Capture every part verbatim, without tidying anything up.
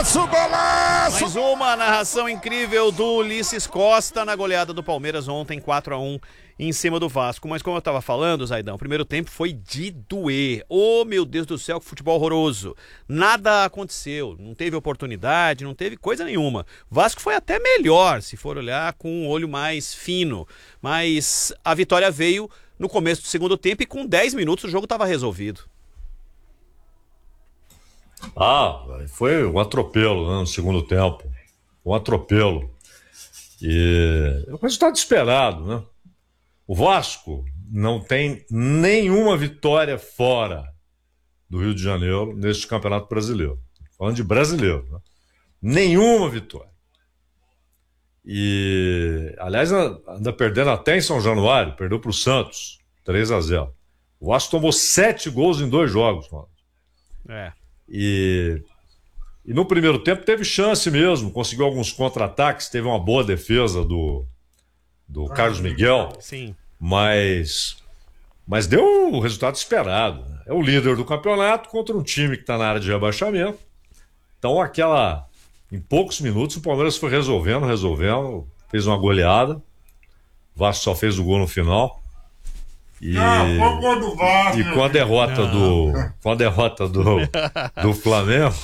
Golaço, golaço! Mais uma narração incrível do Ulisses Costa na goleada do Palmeiras ontem, quatro a um em cima do Vasco. Mas como eu tava falando, Zaidão, o primeiro tempo foi de doer. Oh, meu Deus do céu, que futebol horroroso. Nada aconteceu, não teve oportunidade, não teve coisa nenhuma. O Vasco foi até melhor, se for olhar com um olho mais fino. Mas a vitória veio no começo do segundo tempo e com dez minutos o jogo estava resolvido. Ah, foi um atropelo, né, no segundo tempo. Um atropelo. E é um resultado esperado, né? O Vasco não tem nenhuma vitória fora do Rio de Janeiro neste Campeonato Brasileiro. Falando de brasileiro, né? Nenhuma vitória. E, aliás, anda perdendo até em São Januário, perdeu para o Santos, três a zero. O Vasco tomou sete gols em dois jogos, mano. É. E, e no primeiro tempo teve chance mesmo, conseguiu alguns contra-ataques, teve uma boa defesa do, do Carlos Miguel. Sim. Mas, mas deu o resultado esperado. É o líder do campeonato contra um time que está na área de rebaixamento. Então, aquela, em poucos minutos, o Palmeiras foi resolvendo, resolvendo, fez uma goleada. O Vasco só fez o gol no final. E, Não, gol do Vasco. E com a derrota do, com a derrota do, do Flamengo,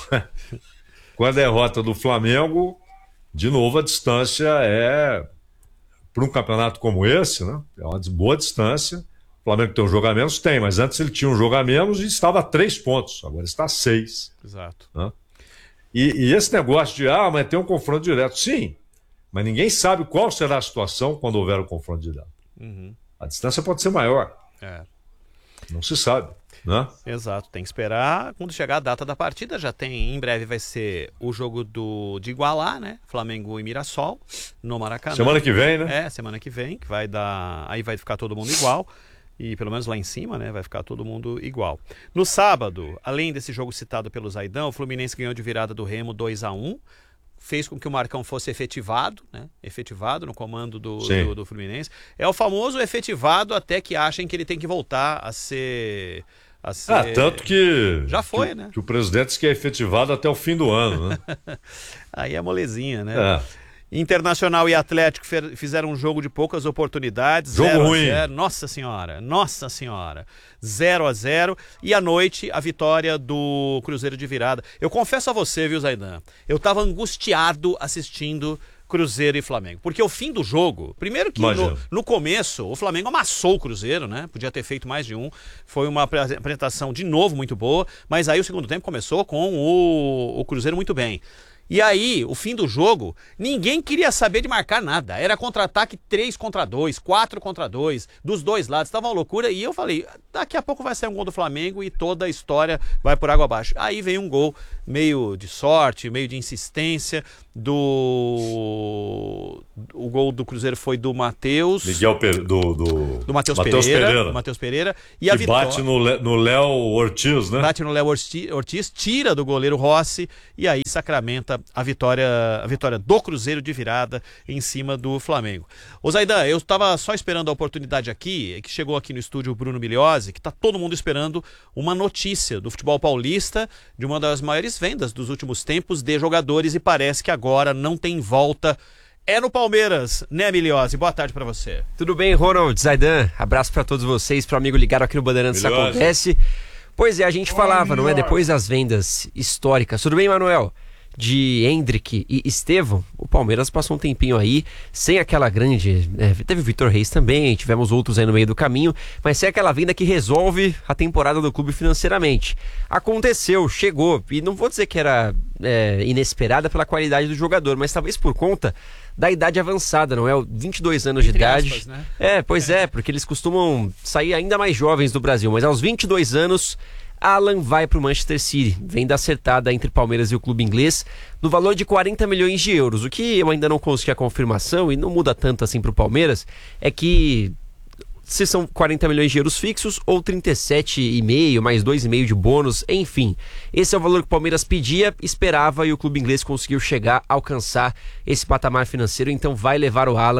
com a derrota do Flamengo, de novo a distância é, para um campeonato como esse, né? É uma boa distância. O Flamengo tem um jogo a menos? Tem, mas antes ele tinha um jogo a menos e estava a três pontos, agora está a seis. Exato. Né? E, e esse negócio de, ah, mas tem um confronto direto. Sim, mas ninguém sabe qual será a situação quando houver o confronto direto. Uhum. A distância pode ser maior. É. Não se sabe, né? Exato, tem que esperar quando chegar a data da partida. Já tem, em breve vai ser o jogo do, de igualar, né? Flamengo e Mirassol, no Maracanã. Semana que vem, né? É, semana que vem, que vai dar. Aí vai ficar todo mundo igual. E pelo menos lá em cima, né? Vai ficar todo mundo igual. No sábado, além desse jogo citado pelo Zaidão, o Fluminense ganhou de virada do Remo dois a um. Fez com que o Marcão fosse efetivado, né? Efetivado no comando do, do, do Fluminense. É o famoso efetivado até que achem que ele tem que voltar a ser... A ser... Ah, tanto que... Já foi, que, né? Que o presidente disse que é efetivado até o fim do ano, né? Aí é molezinha, né? É. Internacional e Atlético fizeram um jogo de poucas oportunidades. Jogo ruim. zero. Nossa senhora, nossa senhora. zero a zero. E à noite, a vitória do Cruzeiro de virada. Eu confesso a você, viu, Zaidan? Eu tava angustiado assistindo Cruzeiro e Flamengo. Porque o fim do jogo, primeiro que no, no começo, o Flamengo amassou o Cruzeiro, né? Podia ter feito mais de um. Foi uma apresentação de novo muito boa. Mas aí o segundo tempo começou com o, o Cruzeiro muito bem. E aí, o fim do jogo, ninguém queria saber de marcar nada. Era contra-ataque três contra dois, quatro contra dois, dos dois lados. Estava uma loucura. E eu falei, daqui a pouco vai sair um gol do Flamengo e toda a história vai por água abaixo. Aí veio um gol meio de sorte, meio de insistência. Do... O gol do Cruzeiro foi do Matheus. Miguel Per... do, do... do Matheus Pereira. Pereira. Do Matheus Pereira. E a que vitória... bate no Léo Ortiz, né? Bate no Léo Ortiz, tira do goleiro Rossi e aí sacramenta a vitória, a vitória do Cruzeiro de virada em cima do Flamengo. Ô Zaidan, eu estava só esperando a oportunidade aqui, que chegou aqui no estúdio o Bruno Migliozzi, que está todo mundo esperando uma notícia do futebol paulista, de uma das maiores vendas dos últimos tempos de jogadores, e parece que agora não tem volta. É no Palmeiras, né, Migliozzi? Boa tarde pra você. Tudo bem, Ronald, Zaidan? Abraço pra todos vocês, pro amigo ligado aqui no Bandeirantes Acontece. Pois é, a gente falava, não é? Depois das vendas históricas. Tudo bem, Manuel? De Hendrick e Estevão, o Palmeiras passou um tempinho aí sem aquela grande... É, teve o Vitor Reis também, tivemos outros aí no meio do caminho, mas sem aquela venda que resolve a temporada do clube financeiramente. Aconteceu, chegou, e não vou dizer que era é, inesperada pela qualidade do jogador, mas talvez por conta da idade avançada, não é? vinte e dois anos Entre de idade. aspas, né? É, pois é, porque eles costumam sair ainda mais jovens do Brasil, mas aos vinte e dois anos... Alan vai para o Manchester City, venda acertada entre Palmeiras e o clube inglês, no valor de quarenta milhões de euros. O que eu ainda não consegui a confirmação, e não muda tanto assim para o Palmeiras, é que se são quarenta milhões de euros fixos ou trinta e sete vírgula cinco mais dois vírgula cinco de bônus, enfim. Esse é o valor que o Palmeiras pedia, esperava, e o clube inglês conseguiu chegar, alcançar esse patamar financeiro, então vai levar o Alan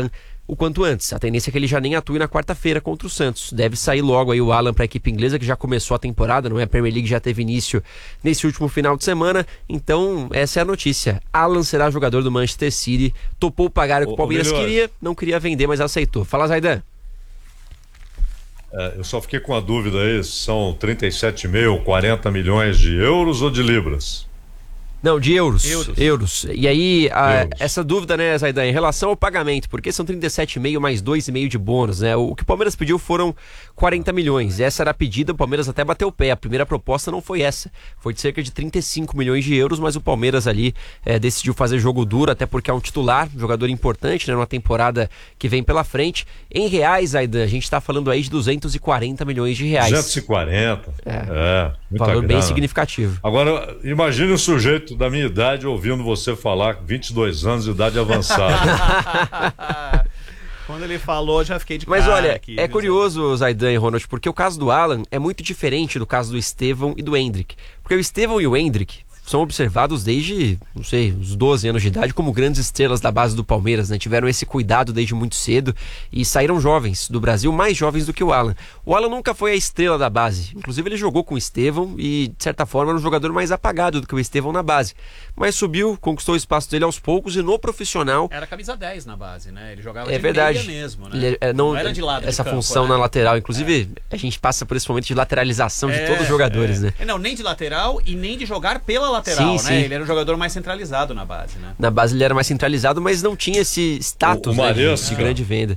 o quanto antes. A tendência é que ele já nem atue na quarta-feira contra o Santos. Deve sair logo aí o Alan para a equipe inglesa, que já começou a temporada, não é? A Premier League já teve início nesse último final de semana. Então, essa é a notícia. Alan será jogador do Manchester City. Topou pagar o que o Palmeiras queria, não queria vender, mas aceitou. Fala, Zaidan. É, eu só fiquei com a dúvida aí, são trinta e sete e meio, quarenta milhões de euros ou de libras? Não, de euros. Euros. Euros. E aí, a, Euros. essa dúvida, né, Zaidan, em relação ao pagamento, porque são trinta e sete e meio mais dois e meio de bônus, né? O que o Palmeiras pediu foram quarenta milhões. Essa era a pedida, o Palmeiras até bateu o pé. A primeira proposta não foi essa. Foi de cerca de trinta e cinco milhões de euros, mas o Palmeiras ali é, decidiu fazer jogo duro, até porque é um titular, um jogador importante, né, numa temporada que vem pela frente. Em reais, Zaidan, a gente tá falando aí de duzentos e quarenta milhões de reais. duzentos e quarenta. É. É, muita Valor bem grana. significativo. Agora, imagine o sujeito da minha idade ouvindo você falar vinte e dois anos de idade avançada. Quando ele falou, já fiquei de Mas cara olha, aqui, é viu, curioso, Zaidan e Ronald, porque o caso do Alan é muito diferente do caso do Estevão e do Endrick. Porque o Estevão e o Endrick são observados desde, não sei, uns doze anos de idade como grandes estrelas da base do Palmeiras, né? Tiveram esse cuidado desde muito cedo e saíram jovens do Brasil, mais jovens do que o Alan. O Alan nunca foi a estrela da base. Inclusive ele jogou com o Estevão e, de certa forma, era um jogador mais apagado do que o Estevão na base. Mas subiu, conquistou o espaço dele aos poucos e no profissional... Era camisa dez na base, né? Ele jogava É de verdade. meia mesmo, né? Ele é, não, Não era de lado de essa campo, função né? na lateral. Inclusive, é. a gente passa por esse momento de lateralização de É, todos os jogadores, é. né? Não, nem de lateral e nem de jogar pela lateral, Sim, né? sim. Ele era um jogador mais centralizado na base, né? Na base ele era mais centralizado, mas não tinha esse status, O- o né, de- Maresca. de grande venda.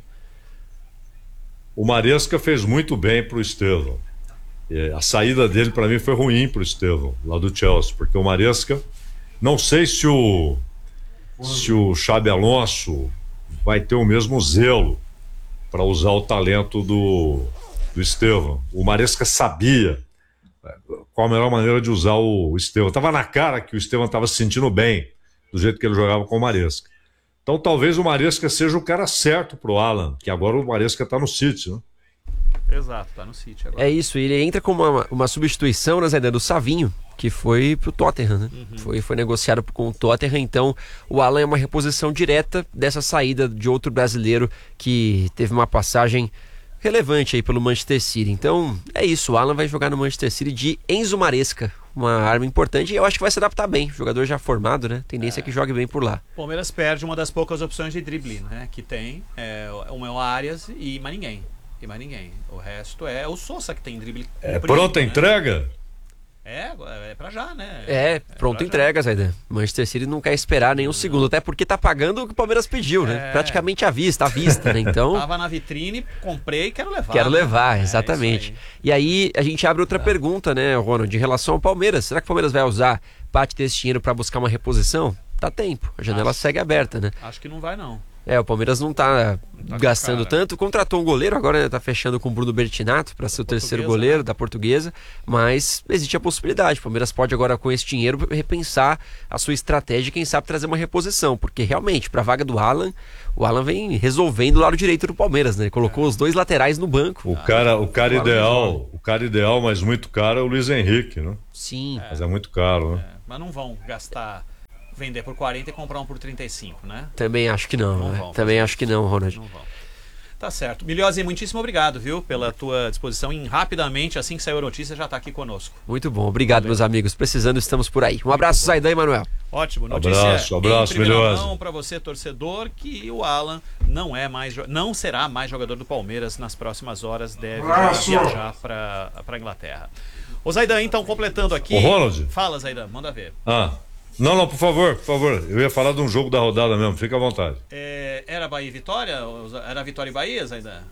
O Maresca fez muito bem pro Estevão. É, a saída dele, para mim, foi ruim pro Estevão, lá do Chelsea, porque o Maresca, não sei se o, se o Xabi Alonso vai ter o mesmo zelo para usar o talento do, do Estevão. O Maresca sabia qual a melhor maneira de usar o Estevão. Estava na cara que o Estevão estava se sentindo bem do jeito que ele jogava com o Maresca. Então talvez o Maresca seja o cara certo pro Alan, que agora o Maresca está no City, né? Exato, tá no City agora. É isso, ele entra como uma, uma substituição, né, Zé, do Savinho, que foi pro Tottenham, né? Uhum. Foi, foi negociado com o Tottenham, então o Alan é uma reposição direta dessa saída de outro brasileiro que teve uma passagem relevante aí pelo Manchester City. Então é isso, o Alan vai jogar no Manchester City de Enzo Maresca, uma arma importante, e eu acho que vai se adaptar bem, jogador já formado, né? Tendência é que jogue bem por lá. O Palmeiras perde uma das poucas opções de drible, né? Que tem, é, uma é o Arias e mais ninguém. E mais ninguém. O resto é o Sousa que tem drible. É comprido, pronta a né? entrega? É, é pra já, né? É, pronto, pra já. entrega, Zaidan. Manchester City não quer esperar nenhum segundo, até porque tá pagando o que o Palmeiras pediu, né? É. Praticamente à vista, à vista, né? Então, Tava na vitrine, comprei e quero levar. quero né? levar, É, exatamente. isso E aí a gente abre outra pergunta, né, Ronald, em relação ao Palmeiras. Será que o Palmeiras vai usar parte desse dinheiro para buscar uma reposição? Tá tempo, a janela segue aberta, né? aí. Acho que não vai, não. É, o Palmeiras não tá, tá com gastando cara. tanto, contratou um goleiro, agora né, tá fechando com o Bruno Bertinato para ser o terceiro Portuguesa, goleiro né? da Portuguesa, mas existe a possibilidade, o Palmeiras pode agora com esse dinheiro repensar a sua estratégia e quem sabe trazer uma reposição, porque realmente, para a vaga do Alan, o Alan vem resolvendo o lado direito do Palmeiras, né? Ele colocou É. os dois laterais no banco. O cara, o cara Fala, ideal, o cara ideal, mas muito caro é o Luiz Henrique, né? Sim. Mas é muito caro, né? É, mas não vão gastar, vender por quarenta e comprar um por trinta e cinco, né? Também acho que não, Não né? vão Também fazer acho que não, Ronald. Não vão. Tá certo. Milhose, muitíssimo obrigado, viu? Pela tua disposição em rapidamente, assim que saiu a notícia, já tá aqui conosco. Muito bom, obrigado, meus amigos. Precisando, estamos por aí. Um abraço, Zaidan e Manuel. Ótimo. Notícia Abraço, abraço, em primeira Milhose. mão para você, torcedor, que o Alan não é mais, jo- não será mais jogador do Palmeiras nas próximas horas, deve Abraço. viajar para para Inglaterra. O Zaidan, então, completando aqui. Ô, Ronald. Fala, Zaidan, manda ver. Ah, não, não, por favor, por favor. Eu ia falar de um jogo da rodada mesmo, fica à vontade. É, era Bahia e Vitória? Era Vitória e Bahia, Zaidan?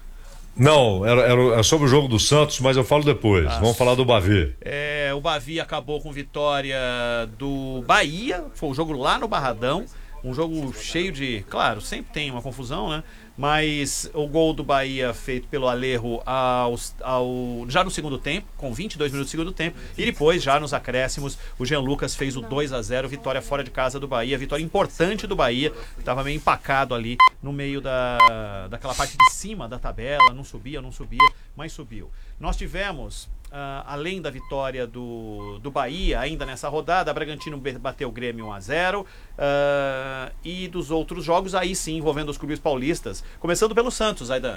Não, era, era, era sobre o jogo do Santos, mas eu falo depois. Ah. Vamos falar do Bavi. É, o Bavi acabou com vitória do Bahia, foi um jogo lá no Barradão, um jogo cheio de, claro, sempre tem uma confusão, né? Mas o gol do Bahia feito pelo Alejo aos, ao, já no segundo tempo, com vinte e dois minutos do segundo tempo, e depois, já nos acréscimos, o Jean Lucas fez o dois a zero, vitória fora de casa do Bahia, vitória importante do Bahia, estava meio empacado ali no meio da, daquela parte de cima da tabela, não subia, não subia, mas subiu. Nós tivemos uh, além da vitória do, do Bahia, ainda nessa rodada, Bragantino bateu o Grêmio um a zero, uh, e dos outros jogos, aí sim, envolvendo os clubes paulistas, começando pelo Santos, Aidan.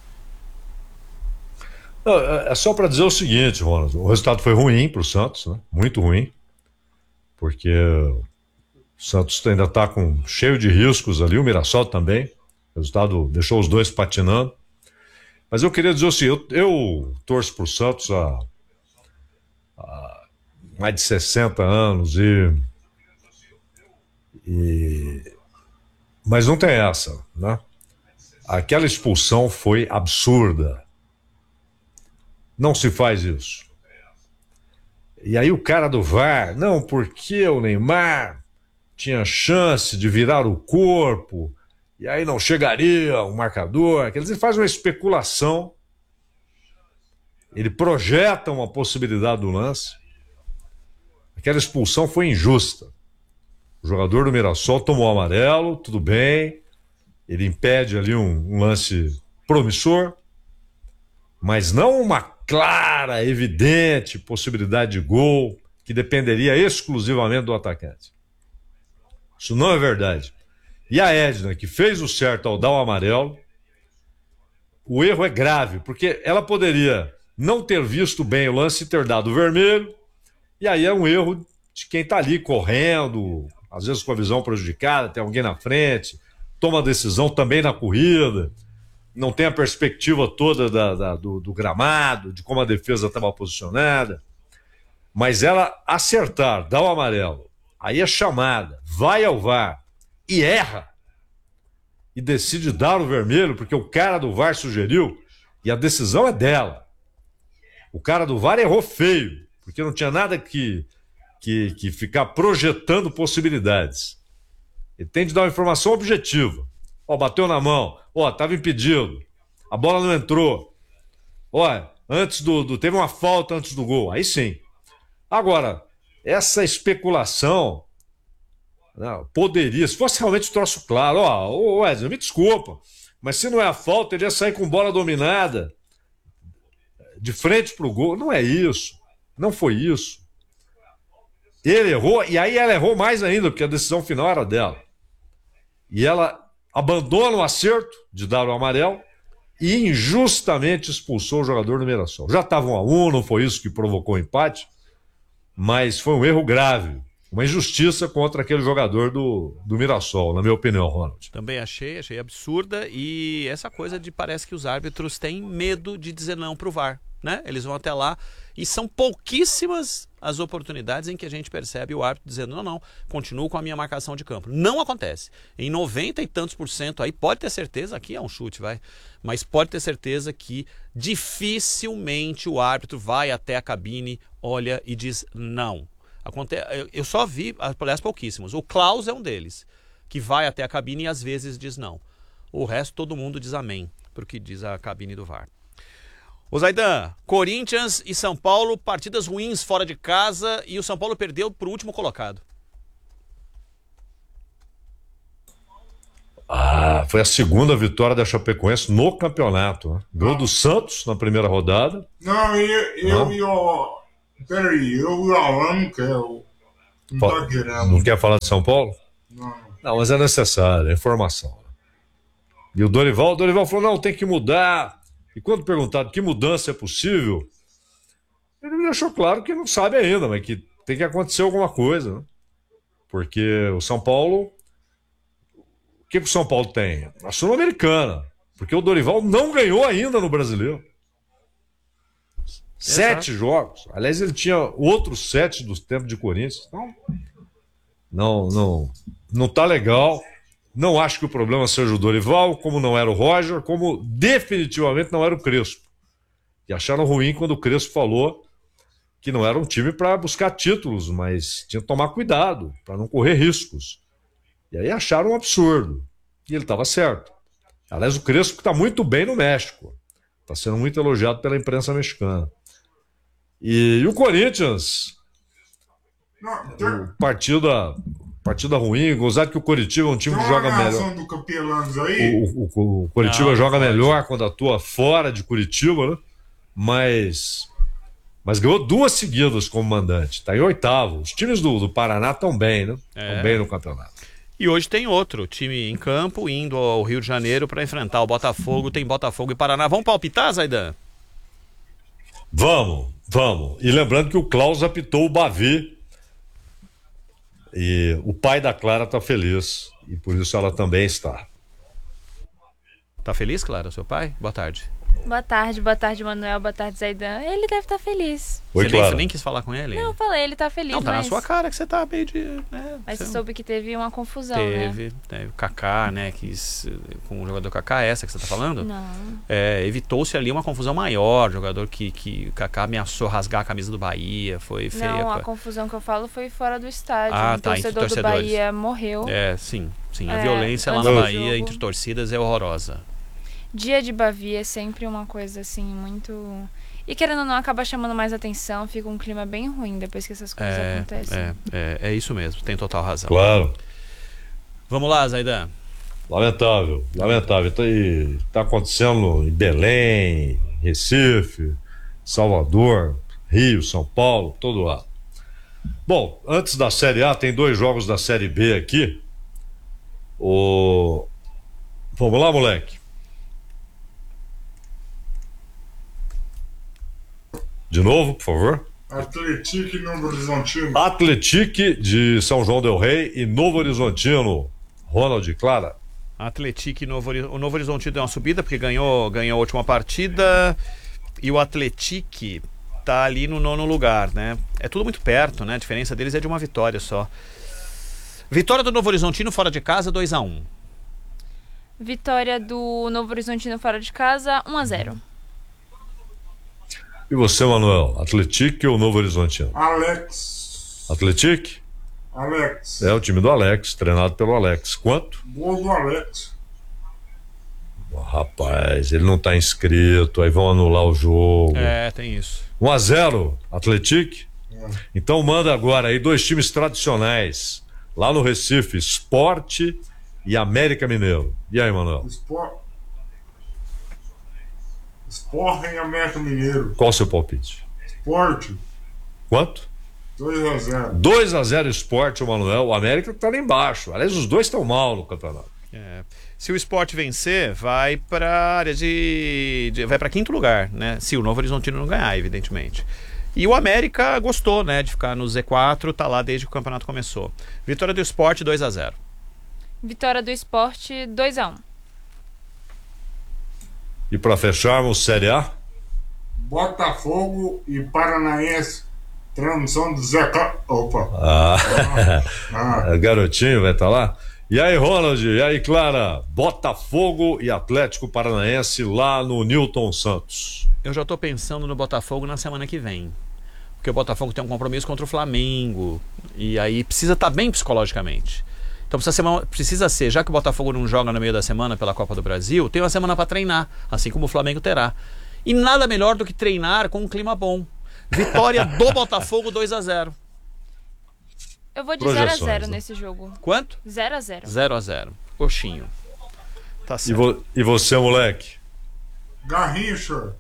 É só para dizer o seguinte, Ronald, o resultado foi ruim para o Santos, né? Muito ruim, porque o Santos ainda está com cheio de riscos ali, o Mirassol também, o resultado deixou os dois patinando. Mas eu queria dizer assim, eu, eu torço para o Santos há, há mais de sessenta anos, e, e, mas não tem essa, né? Aquela expulsão foi absurda. Não se faz isso. E aí o cara do V A R, não, porque o Neymar tinha chance de virar o corpo, e aí não chegaria o marcador. Quer dizer, ele faz uma especulação, ele projeta uma possibilidade do lance. Aquela expulsão foi injusta. O jogador do Mirassol tomou amarelo, tudo bem, ele impede ali um, um lance promissor, mas não uma clara, evidente possibilidade de gol que dependeria exclusivamente do atacante. Isso não é verdade. E a Edna, que fez o certo ao dar o amarelo, o erro é grave, porque ela poderia não ter visto bem o lance e ter dado o vermelho, e aí é um erro de quem está ali correndo, às vezes com a visão prejudicada, tem alguém na frente, toma a decisão também na corrida, não tem a perspectiva toda da, da, do, do gramado, de como a defesa estava posicionada. Mas ela acertar, dar o amarelo, aí é chamada, vai ao V A R e erra, e decide dar o vermelho, porque o cara do V A R sugeriu, e a decisão é dela. O cara do V A R errou feio, porque não tinha nada que, que, que ficar projetando possibilidades. Ele tem de dar uma informação objetiva. Ó, bateu na mão. Ó, estava impedido. A bola não entrou. Ó, antes do, do... teve uma falta antes do gol. Aí sim. Agora, essa especulação, não, poderia, se fosse realmente um troço claro, ó, ô Wesley, me desculpa, mas se não é a falta, ele ia sair com bola dominada, de frente pro gol. Não é isso. Não foi isso. Ele errou, e aí ela errou mais ainda, porque a decisão final era dela. E ela abandona o acerto de dar o amarelo e injustamente expulsou o jogador do Mirassol. Já estava um a um, não foi isso que provocou o empate, mas foi um erro grave, uma injustiça contra aquele jogador do, do Mirassol, na minha opinião, Ronald. Também achei, achei absurda, e essa coisa de parece que os árbitros têm medo de dizer não pro V A R, né? Eles vão até lá e são pouquíssimas as oportunidades em que a gente percebe o árbitro dizendo não, não, continuo com a minha marcação de campo. Não acontece. Em noventa e tantos por cento aí, pode ter certeza, aqui é um chute, vai, mas pode ter certeza que dificilmente o árbitro vai até a cabine, olha e diz não. Aconte... Eu só vi, aliás, pouquíssimos. O Klaus é um deles, que vai até a cabine e às vezes diz não. O resto, todo mundo diz amém, porque diz a cabine do V A R. Ô Zaidan, Corinthians e São Paulo, partidas ruins fora de casa, e o São Paulo perdeu para o último colocado. Ah, foi a segunda vitória da Chapecoense no campeonato, né? Gol do Santos na primeira rodada. Não, eu, eu e o... Peraí, eu e o Alan não quero. Não tá querendo. Não quer falar de São Paulo? Não. Não, mas é necessário, é informação. E o Dorival, o Dorival falou, não, tem que mudar. E quando perguntado que mudança é possível, ele me deixou claro que não sabe ainda, mas que tem que acontecer alguma coisa, né? Porque o São Paulo... O que, que o São Paulo tem? A Sul-Americana. Porque o Dorival não ganhou ainda no Brasileiro. Sete Exato. jogos. Aliás, ele tinha outros sete dos tempos de Corinthians. Então, não, não, não tá legal. Não acho que o problema seja o Dorival, como não era o Roger, como definitivamente não era o Crespo. E acharam ruim quando o Crespo falou que não era um time para buscar títulos, mas tinha que tomar cuidado para não correr riscos. E aí acharam um absurdo. E ele estava certo. Aliás, o Crespo está muito bem no México. Está sendo muito elogiado pela imprensa mexicana. E, e o Corinthians, Não, tem, o partida, partida ruim, gozado que o Coritiba é um time tem que uma joga melhor. narração do Capelanos aí. O, o, o, o Coritiba Não, joga não melhor quando atua fora de Curitiba, né? Mas mas ganhou duas seguidas como mandante. Está em oitavo. Os times do, do Paraná estão bem, né? Estão É. bem no campeonato. E hoje tem outro time em campo, indo ao Rio de Janeiro para enfrentar o Botafogo. Tem Botafogo e Paraná. Vamos palpitar, Zaidan? Vamos, vamos. E lembrando que o Klaus apitou o Bavi. E o pai da Clara está feliz. E por isso ela também está. Tá feliz, Clara, seu pai? Boa tarde. Boa tarde, boa tarde, Manuel, boa tarde, Zaidan. Ele deve estar feliz. Oi, você, nem, Clara. você nem quis falar com ele? Não, eu falei, ele tá feliz, Não, tá mas... na sua cara que você tá meio de... Né, Mas você você soube que teve uma confusão, né? teve, teve o Kaká, né, quis, com o jogador Kaká, essa que você tá falando? Não. É, evitou-se ali uma confusão maior, jogador que, que o Kaká ameaçou rasgar a camisa do Bahia, foi feia. Não, a co- confusão que eu falo foi fora do estádio. Ah, um tá, entre torcedor do torcedores. Bahia morreu. É, sim, sim, a É, violência lá antes na do Bahia, jogo. entre torcidas, é horrorosa. Dia de Bavi é sempre uma coisa assim, muito... E querendo ou não, acaba chamando mais atenção, fica um clima bem ruim depois que essas coisas É, acontecem. é, é, é isso mesmo, tem total razão. Claro. Vamos lá, Zaidan. Lamentável, lamentável. Está tá acontecendo em Belém, Recife, Salvador, Rio, São Paulo, todo lado. Bom, antes da Série A, tem dois jogos da Série B aqui. O... Vamos lá, moleque. De novo, por favor. Atlético e Novo Horizontino. Atlético de São João del Rei e Novo Horizontino. Ronald e Clara. Atlético e Novo Horizontino. O Novo Horizontino deu uma subida porque ganhou, ganhou a última partida. E o Atlético tá ali no nono lugar, né? É tudo muito perto, né? A diferença deles é de uma vitória só. Vitória do Novo Horizontino fora de casa, dois a um. Vitória do Novo Horizontino fora de casa, um a zero. E você, Manuel? Atlético ou Novo Horizontino? Alex. Atlético? Alex. É o time do Alex, treinado pelo Alex. Quanto? Gol do Alex. Oh, rapaz, ele não tá inscrito, aí vão anular o jogo. É, tem isso. um a zero, Atlético? É. Então manda agora aí dois times tradicionais. Lá no Recife, Sport e América Mineiro. E aí, Manuel? Sport. Sport em América Mineiro. Qual o seu palpite? Sport. Quanto? dois a zero. dois a zero Sport, o Manuel. O América tá lá embaixo. Aliás, os dois estão mal no campeonato. É. Se o Sport vencer, vai para área de, de vai para quinto lugar, né? Se o Novo Horizontino não ganhar, evidentemente. E o América gostou, né, de ficar no Z quatro, tá lá desde que o campeonato começou. Vitória do Sport dois a zero. Vitória do Sport, dois a um. E para fecharmos, Série A? Botafogo e Paranaense. Transmissão do Zeca. Opa. Ah, Ah, garotinho vai estar lá. E aí, Ronald? E aí, Clara? Botafogo e Atlético Paranaense lá no Newton Santos. Eu já tô pensando no Botafogo na semana que vem. Porque o Botafogo tem um compromisso contra o Flamengo. E aí precisa estar bem psicologicamente. Então precisa ser, precisa ser, já que o Botafogo não joga no meio da semana pela Copa do Brasil, tem uma semana para treinar, assim como o Flamengo terá. E nada melhor do que treinar com um clima bom. Vitória do Botafogo dois a zero. Eu vou de zero a Projeções, zero né? nesse jogo. Quanto? zero a zero. zero a zero. Coxinho. Tá E, certo. vo- e você, moleque? Garrincha.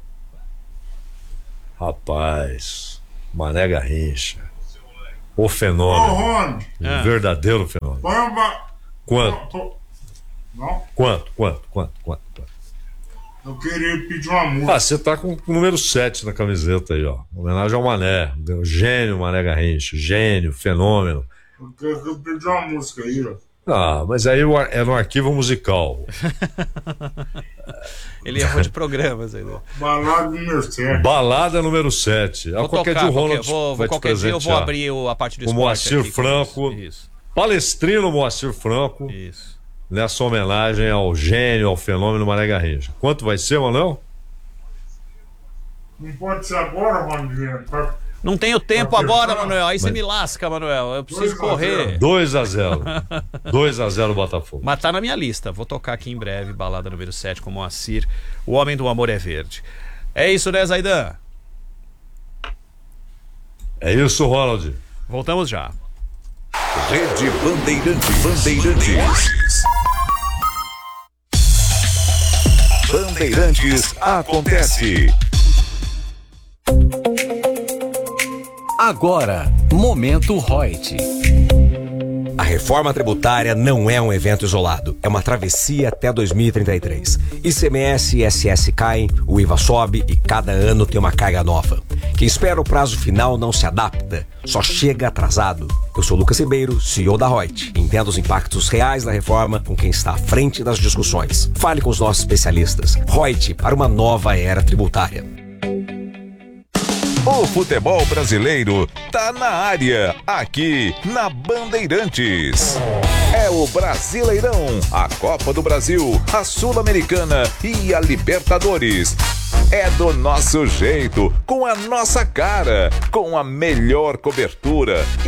Rapaz, Mané Garrincha. O Ô, fenômeno. Rony. Um É. verdadeiro fenômeno. Pamba. Quanto? Não? Quanto? Quanto? Quanto? Quanto? Quanto? Eu queria pedir uma música. Ah, você tá com o número sete na camiseta aí, ó. Homenagem ao Mané. Gênio, Mané Garrincha. Gênio, fenômeno. Eu queria pedir uma música aí, ó. Ah, mas aí o ar- é no arquivo musical. Ele errou de programas ainda. Balada número sete. Balada número sete. Vou qualquer tocar, dia o qualquer, Ronald vou, vai te qualquer dia eu vou presentear. abrir o- a parte do O esporte. Moacir aqui com Franco. isso. Isso. Palestrino Moacir Franco, Isso. nessa homenagem ao gênio, ao fenômeno Mané Garrincha. Quanto vai ser, Manuel? Não pode ser agora, Rony. Pra- Não tenho tempo Pra agora, fechar? Manuel. Aí você Mas- me lasca, Manuel. Eu preciso dois a correr. zero. dois a zero. dois a zero Botafogo. Mas tá na minha lista. Vou tocar aqui em breve, balada número sete com Moacir. O Homem do Amor é Verde. É isso, né, Zaidan? É isso, Ronald. Voltamos já. Rede Bandeirantes. Bandeirantes. Bandeirantes acontece. Agora, Momento Reut. A reforma tributária não é um evento isolado, é uma travessia até dois mil e trinta e três. I C M S e I S S caem, o I V A sobe e cada ano tem uma carga nova. Quem espera o prazo final não se adapta, só chega atrasado. Eu sou Lucas Ribeiro, C E O da Reut. Entenda os impactos reais da reforma com quem está à frente das discussões. Fale com os nossos especialistas. Reut, para uma nova era tributária. O futebol brasileiro tá na área, aqui na Bandeirantes. É o Brasileirão, a Copa do Brasil, a Sul-Americana e a Libertadores. É do nosso jeito, com a nossa cara, com a melhor cobertura